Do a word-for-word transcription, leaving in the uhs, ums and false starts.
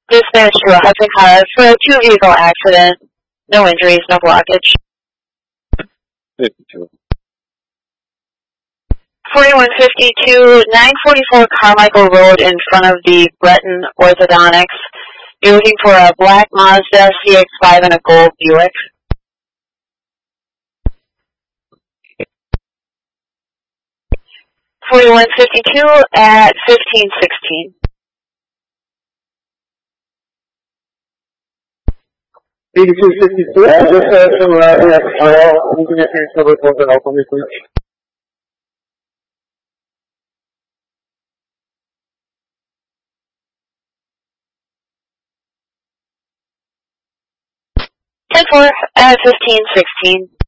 Dispatch to a Hudson car for a two-vehicle accident. No injuries, no blockage. fifty-two. forty-one fifty-two, nine forty-four Carmichael Road in front of the Breton Orthodontics. You're looking for a black Mazda C X five and a gold Buick. forty-one fifty-two at fifteen sixteen. eighty-two fifty-two. I'm going to cover for the alcohol, please. ten four at fifteen sixteen.